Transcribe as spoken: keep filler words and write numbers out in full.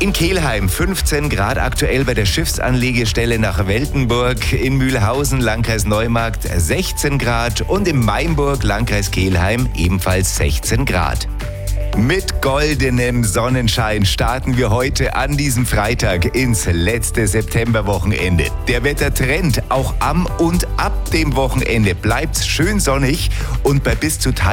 In Kelheim fünfzehn Grad aktuell bei der Schiffsanlegestelle nach Weltenburg, in Mühlhausen, Landkreis Neumarkt sechzehn Grad und in Mainburg, Landkreis Kelheim ebenfalls sechzehn Grad. Mit goldenem Sonnenschein starten wir heute an diesem Freitag ins letzte Septemberwochenende. Der Wettertrend auch am und ab dem Wochenende bleibt's schön sonnig und bei bis zu